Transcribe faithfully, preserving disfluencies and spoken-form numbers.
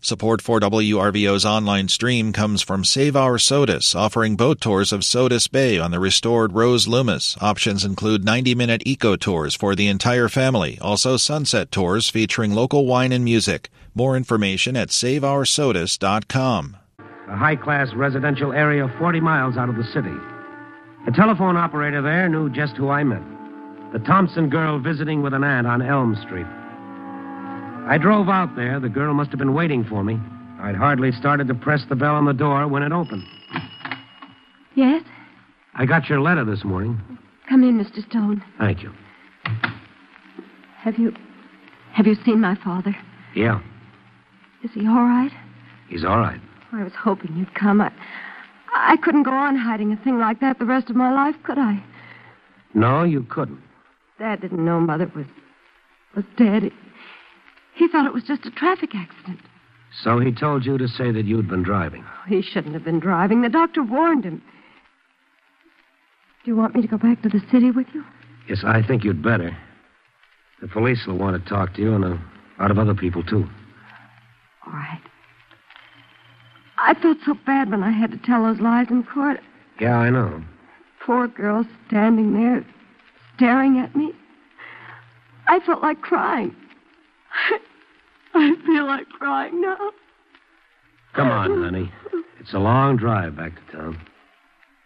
Support for W R V O's online stream comes from Save Our Sodus, offering boat tours of Sodus Bay on the restored Rose Loomis. Options include ninety-minute eco tours for the entire family, also sunset tours featuring local wine and music. More information at save our sodus dot com. A high-class residential area forty miles out of the city. The telephone operator there knew just who I meant. The Thompson girl visiting with an aunt on Elm Street. I drove out there. The girl must have been waiting for me. I'd hardly started to press the bell on the door when it opened. Yes? I got your letter this morning. Come in, Mister Stone. Thank you. Have you... Have you seen my father? Yeah. Is he all right? He's all right. I was hoping you'd come. I, I couldn't go on hiding a thing like that the rest of my life, could I? No, you couldn't. Dad didn't know Mother was... was dead. He, he thought it was just a traffic accident. So he told you to say that you'd been driving. He shouldn't have been driving. The doctor warned him. Do you want me to go back to the city with you? Yes, I think you'd better. The police will want to talk to you, and a lot of other people, too. All right. I felt so bad when I had to tell those lies in court. Yeah, I know. Poor girl standing there, staring at me. I felt like crying. I feel like crying now. Come on, honey. It's a long drive back to town.